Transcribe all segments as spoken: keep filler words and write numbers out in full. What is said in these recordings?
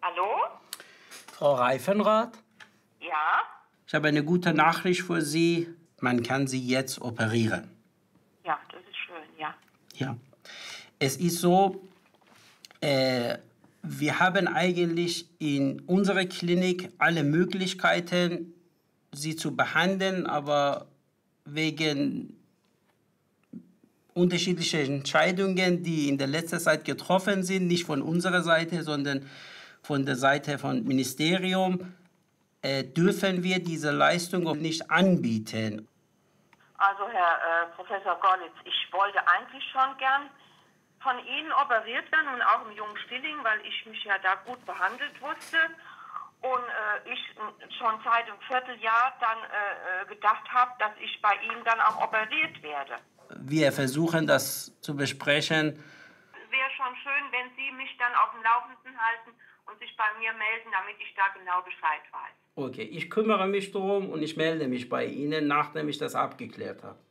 Hallo? Frau Reifenrath? Ja? Ich habe eine gute Nachricht für Sie. Man kann Sie jetzt operieren. Ja, das ist schön, ja. Ja. Es ist so, äh, wir haben eigentlich in unserer Klinik alle Möglichkeiten, Sie zu behandeln, aber wegen unterschiedlicher Entscheidungen, die in der letzten Zeit getroffen sind, nicht von unserer Seite, sondern von der Seite vom Ministerium, äh, dürfen wir diese Leistung nicht anbieten. Also, Herr äh, Professor Görlitz, ich wollte eigentlich schon gern von Ihnen operiert werden und auch im jungen Stilling, weil ich mich ja da gut behandelt wusste und äh, ich schon seit einem Vierteljahr dann äh, gedacht habe, dass ich bei Ihnen dann auch operiert werde. Wir versuchen das zu besprechen. Es wäre schon schön, wenn Sie mich dann auf dem Laufenden halten und sich bei mir melden, damit ich da genau Bescheid weiß. Okay, ich kümmere mich darum und ich melde mich bei Ihnen, nachdem ich das abgeklärt habe.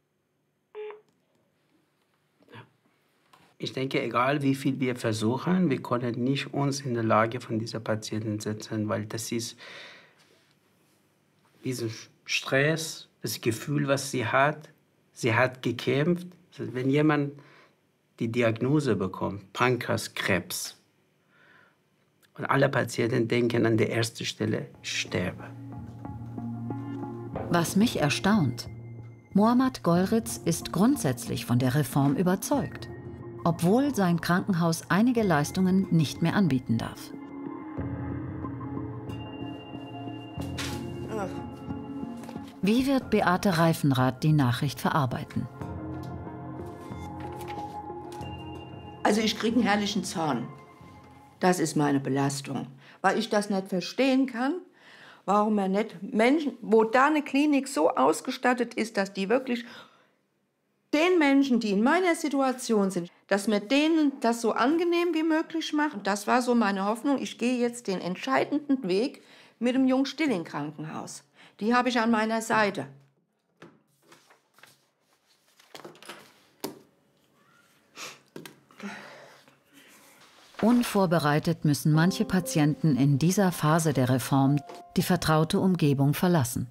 Ich denke, egal wie viel wir versuchen, wir können nicht uns in der Lage von dieser Patientin setzen, weil das ist diesen Stress, das Gefühl, was sie hat. Sie hat gekämpft. Wenn jemand die Diagnose bekommt, Pankreaskrebs, und alle Patienten denken an der ersten Stelle, ich sterbe. Was mich erstaunt: Muhammad Görlitz ist grundsätzlich von der Reform überzeugt, obwohl sein Krankenhaus einige Leistungen nicht mehr anbieten darf. Wie wird Beate Reifenrath die Nachricht verarbeiten? Also ich kriege einen herrlichen Zorn. Das ist meine Belastung. Weil ich das nicht verstehen kann, warum er nicht Menschen, wo da eine Klinik so ausgestattet ist, dass die wirklich den Menschen, die in meiner Situation sind, dass wir denen das so angenehm wie möglich machen. Das war so meine Hoffnung. Ich gehe jetzt den entscheidenden Weg mit dem Jung-Stilling-Krankenhaus. Die habe ich an meiner Seite. Unvorbereitet müssen manche Patienten in dieser Phase der Reform die vertraute Umgebung verlassen.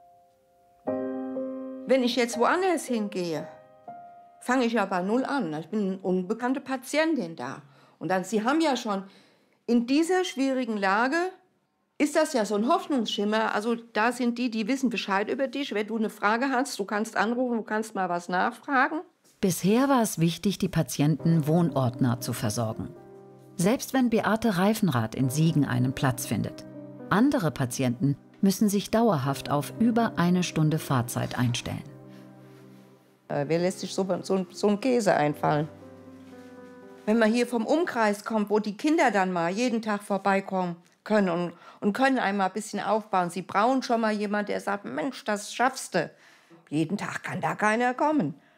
Wenn ich jetzt woanders hingehe, fange ich ja bei Null an. Ich bin eine unbekannte Patientin da. Und dann, Sie haben ja schon in dieser schwierigen Lage, ist das ja so ein Hoffnungsschimmer. Also da sind die, die wissen Bescheid über dich. Wenn du eine Frage hast, du kannst anrufen, du kannst mal was nachfragen. Bisher war es wichtig, die Patienten wohnortnah zu versorgen. Selbst wenn Beate Reifenrath in Siegen einen Platz findet. Andere Patienten müssen sich dauerhaft auf über eine Stunde Fahrzeit einstellen. Äh, wer lässt sich so, so, so einen Käse einfallen? Wenn man hier vom Umkreis kommt, wo die Kinder dann mal jeden Tag vorbeikommen können und, und können einmal ein bisschen aufbauen. Sie brauchen schon mal jemanden, der sagt, Mensch, das schaffst du. Jeden Tag kann da keiner kommen.